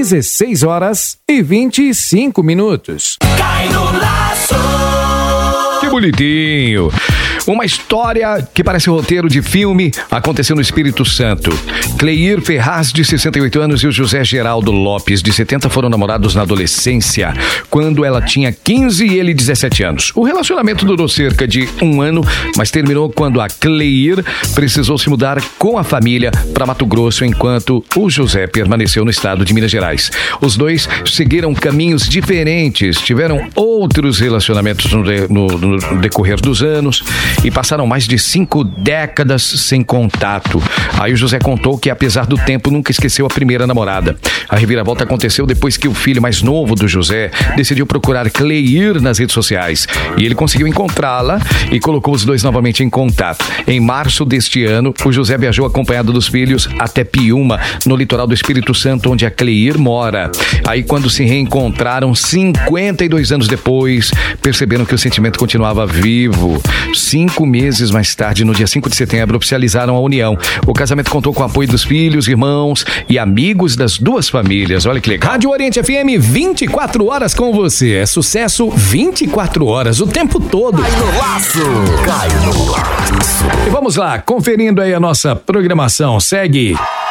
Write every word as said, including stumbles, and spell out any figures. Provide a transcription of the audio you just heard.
dezesseis horas e vinte e cinco minutos. Cai no laço. Que bonitinho. Uma história que parece um roteiro de filme aconteceu no Espírito Santo. Cleir Ferraz, de sessenta e oito anos, e o José Geraldo Lopes, de setenta, foram namorados na adolescência, quando ela tinha quinze e ele dezessete anos. O relacionamento durou cerca de um ano, mas terminou quando a Cleir precisou se mudar com a família para Mato Grosso, enquanto o José permaneceu no estado de Minas Gerais. Os dois seguiram caminhos diferentes, tiveram outros relacionamentos no, de, no, no decorrer dos anos e passaram mais de cinco décadas sem contato. Aí o José contou que, apesar do tempo, nunca esqueceu a primeira namorada. A reviravolta aconteceu depois que o filho mais novo do José decidiu procurar Cleir nas redes sociais. E ele conseguiu encontrá-la e colocou os dois novamente em contato. Em março deste ano, o José viajou acompanhado dos filhos até Piúma, no litoral do Espírito Santo, onde a Cleir mora. Aí, quando se reencontraram cinquenta e dois anos depois, perceberam que o sentimento continuava vivo. Cinco meses mais tarde, no dia cinco de setembro, oficializaram a união. O casamento contou com o apoio dos filhos, irmãos e amigos das duas famílias. Olha que legal. Rádio Oriente F M, vinte e quatro horas com você. É sucesso vinte e quatro horas, o tempo todo. Cai no laço. Cai no laço. E vamos lá, conferindo aí a nossa programação. Segue